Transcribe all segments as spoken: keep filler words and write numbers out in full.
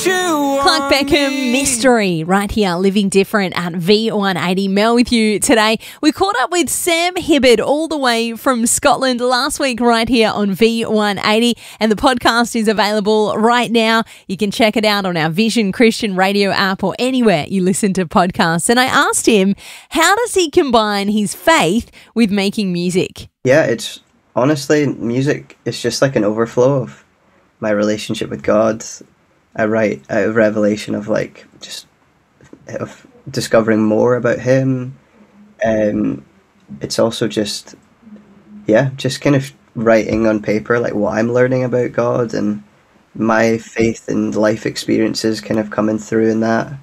Clark Beckham, Mystery, right here, Living Different at V one eighty. Mel with you today. We caught up with Sam Hibbard all the way from Scotland last week right here on V one eighty, and the podcast is available right now. You can check it out on our Vision Christian Radio app or anywhere you listen to podcasts. And I asked him, how does he combine his faith with making music? Yeah, it's honestly, music is just like an overflow of my relationship with God. I write out of revelation of like just of discovering more about him. Um, it's also just, yeah, just kind of writing on paper like what I'm learning about God and my faith and life experiences kind of coming through in that.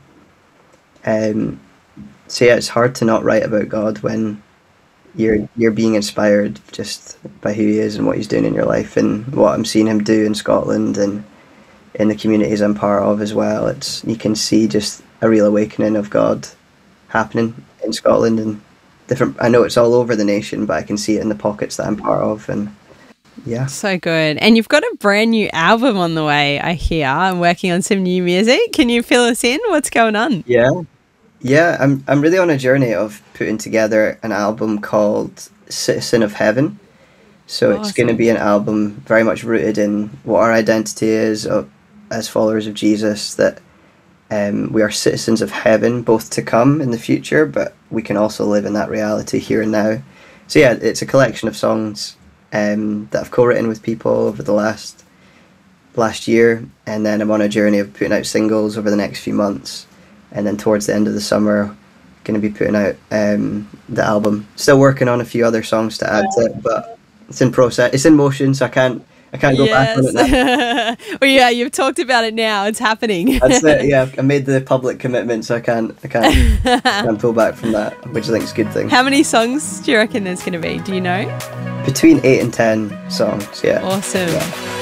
Um, so yeah, it's hard to not write about God when you're you're being inspired just by who he is and what he's doing in your life and what I'm seeing him do in Scotland and in the communities I'm part of as well. It's you can see just a real awakening of God happening in Scotland and different. I know it's all over the nation, but I can see it in the pockets that I'm part of, and yeah, so good. And you've got a brand new album on the way, I hear. I'm working on some new music. Can you fill us in? What's going on? Yeah, yeah. I'm I'm really on a journey of putting together an album called Citizen of Heaven. So Awesome. It's going to be an album very much rooted in what our identity is of, as followers of Jesus, that um, we are citizens of heaven, both to come in the future, but we can also live in that reality here and now. So yeah, it's a collection of songs um, that I've co-written with people over the last last year, and then I'm on a journey of putting out singles over the next few months, and then towards the end of the summer, going to be putting out um, the album. Still working on a few other songs to add to it, but it's in process. It's in motion, so I can't I can't go yes. back on it now. Well, yeah, you've talked about it now. It's happening. That's it. Yeah, I made the public commitment, so I can't, I can't, I can't pull back from that, which I think is a good thing. How many songs do you reckon there's going to be? Do you know? Between eight and ten songs. Yeah. Awesome. Yeah.